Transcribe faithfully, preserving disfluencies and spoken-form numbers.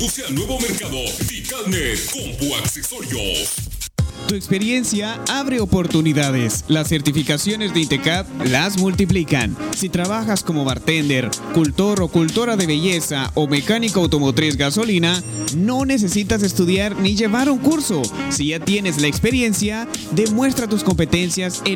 Use al nuevo mercado Vicalnet Compu Accesorios. Tu experiencia abre oportunidades. Las certificaciones de INTECAP las multiplican. Si trabajas como bartender, cultor o cultora de belleza o mecánico automotriz gasolina, no necesitas estudiar ni llevar un curso. Si ya tienes la experiencia, demuestra tus competencias en